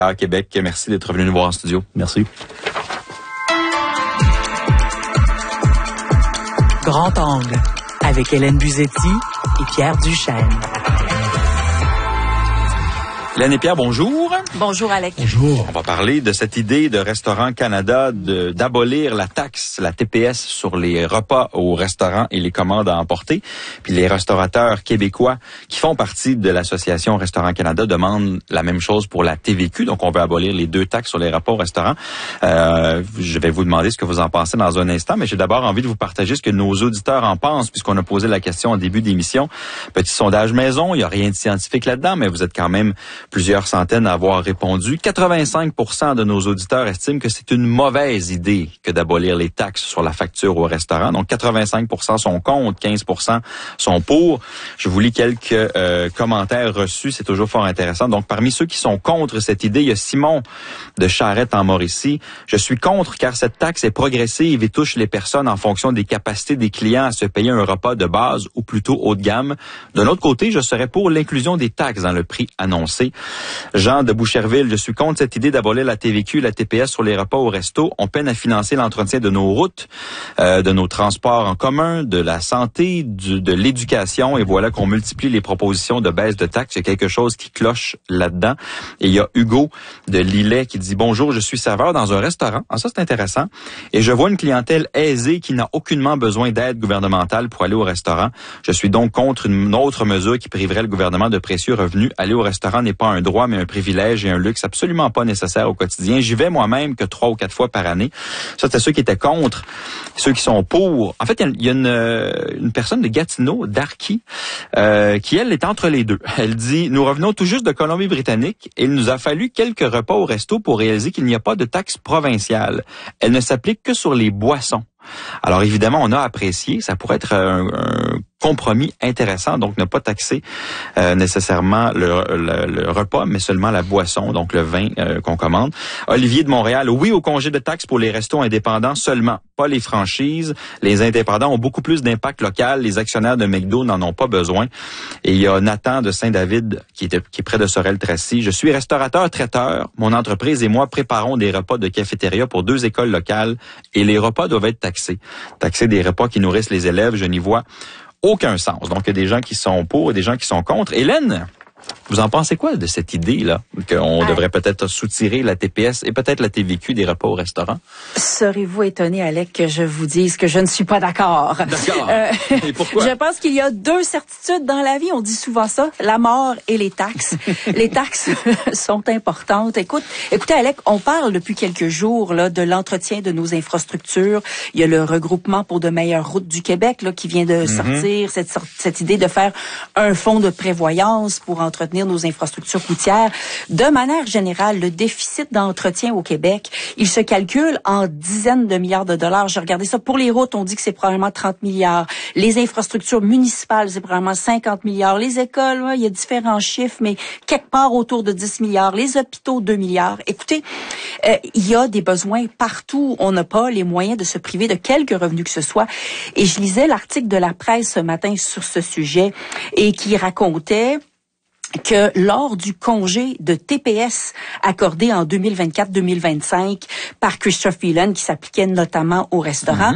à Québec. Merci d'être venu nous voir en studio. Merci. Grand angle avec Hélène Buzetti et Pierre Duchesne. Hélène et Pierre, bonjour. Bonjour, Alec. Bonjour. On va parler de cette idée de Restaurant Canada d'abolir la taxe, la TPS, sur les repas au restaurant et les commandes à emporter. Puis les restaurateurs québécois qui font partie de l'association Restaurant Canada demandent la même chose pour la TVQ. Donc, on veut abolir les deux taxes sur les repas au restaurant. Je vais vous demander ce que vous en pensez dans un instant, mais j'ai d'abord envie de vous partager ce que nos auditeurs en pensent, puisqu'on a posé la question au début d'émission. Petit sondage maison, il n'y a rien de scientifique là-dedans, mais vous êtes quand même plusieurs centaines à avoir répondu. 85% de nos auditeurs estiment que c'est une mauvaise idée que d'abolir les taxes sur la facture au restaurant. Donc, 85% sont contre, 15% sont pour. Je vous lis quelques commentaires reçus. C'est toujours fort intéressant. Donc, parmi ceux qui sont contre cette idée, il y a Simon de Charette en Mauricie. Je suis contre car cette taxe est progressive et touche les personnes en fonction des capacités des clients à se payer un repas de base ou plutôt haut de gamme. D'un autre côté, je serais pour l'inclusion des taxes dans le prix annoncé. Jean de Boucherville, je suis contre cette idée d'abolir la TVQ et la TPS sur les repas au resto. On peine à financer l'entretien de nos routes, de nos transports en commun, de la santé, de l'éducation. Et voilà qu'on multiplie les propositions de baisse de taxes. Il y a quelque chose qui cloche là-dedans. Et il y a Hugo de Lillet qui dit « Bonjour, je suis serveur dans un restaurant. » Ah, ça, c'est intéressant. Et je vois une clientèle aisée qui n'a aucunement besoin d'aide gouvernementale pour aller au restaurant. Je suis donc contre une autre mesure qui priverait le gouvernement de précieux revenus. Aller au restaurant n'est pas un droit, mais un privilège et un luxe absolument pas nécessaire au quotidien. J'y vais moi-même que 3 ou 4 fois par année. Ça, c'était ceux qui étaient contre. Ceux qui sont pour. En fait, il y a une personne de Gatineau, Darky, qui, elle, est entre les deux. Elle dit, nous revenons tout juste de Colombie-Britannique et il nous a fallu quelques repas au resto pour réaliser qu'il n'y a pas de taxe provinciale. Elle ne s'applique que sur les boissons. Alors évidemment, on a apprécié, ça pourrait être un compromis intéressant, donc ne pas taxer nécessairement le repas, mais seulement la boisson, donc le vin qu'on commande. Olivier de Montréal, oui au congé de taxes pour les restos indépendants seulement, pas les franchises. Les indépendants ont beaucoup plus d'impact local, les actionnaires de McDo n'en ont pas besoin. Et il y a Nathan de Saint-David qui est près de Sorel-Tracy. Je suis restaurateur-traiteur. Mon entreprise et moi préparons des repas de cafétéria pour 2 écoles locales et les repas doivent être taxés. Taxer des repas qui nourrissent les élèves, je n'y vois aucun sens. Donc, il y a des gens qui sont pour et des gens qui sont contre. Hélène, vous en pensez quoi de cette idée-là, qu'on devrait peut-être soutirer la TPS et peut-être la TVQ des repas au restaurant? Serez-vous étonné, Alec, que je vous dise que je ne suis pas d'accord? D'accord. Et pourquoi? Je pense qu'il y a 2 certitudes dans la vie. On dit souvent ça, la mort et les taxes. Les taxes sont importantes. Écoutez, Alec, on parle depuis quelques jours là de l'entretien de nos infrastructures. Il y a le regroupement pour de meilleures routes du Québec là qui vient de sortir cette idée de faire un fonds de prévoyance pour entretenir nos infrastructures routières. De manière générale, le déficit d'entretien au Québec, il se calcule en dizaines de milliards de dollars. J'ai regardé ça. Pour les routes, on dit que c'est probablement 30 milliards. Les infrastructures municipales, c'est probablement 50 milliards. Les écoles, il y a différents chiffres, mais quelque part autour de 10 milliards. Les hôpitaux, 2 milliards. Écoutez, il y a des besoins partout. On n'a pas les moyens de se priver de quelque revenu que ce soit. Et je lisais l'article de la presse ce matin sur ce sujet et qui racontait que lors du congé de TPS accordé en 2024-2025 par Chrystia Freeland, qui s'appliquait notamment au restaurant,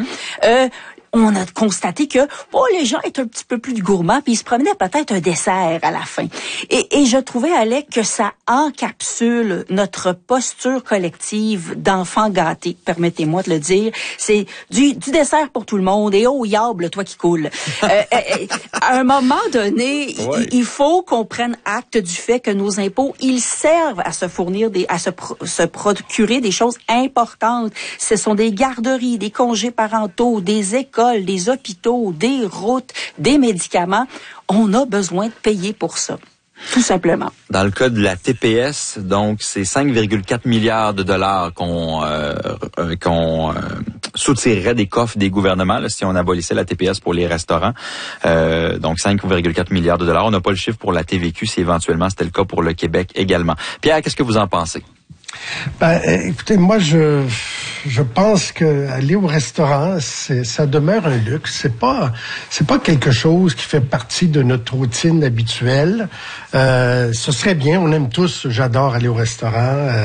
on a constaté que les gens étaient un petit peu plus gourmands, puis ils se promenaient peut-être un dessert à la fin. Et je trouvais, Alec, que ça encapsule notre posture collective d'enfants gâtés, permettez-moi de le dire. C'est du dessert pour tout le monde, et yable, toi qui coule. À un moment donné, il faut qu'on prenne acte du fait que nos impôts, ils servent à se fournir se procurer des choses importantes. Ce sont des garderies, des congés parentaux, des écoles, des hôpitaux, des routes, des médicaments. On a besoin de payer pour ça. Tout simplement. Dans le cas de la TPS, donc, c'est 5,4 milliards de dollars qu'on soutirerait des coffres des gouvernements là, si on abolissait la TPS pour les restaurants. Donc, 5,4 milliards de dollars. On n'a pas le chiffre pour la TVQ si éventuellement c'était le cas pour le Québec également. Pierre, qu'est-ce que vous en pensez? Écoutez, moi, je pense que aller au restaurant, ça demeure un luxe. C'est pas quelque chose qui fait partie de notre routine habituelle. Ce serait bien. On aime tous. J'adore aller au restaurant.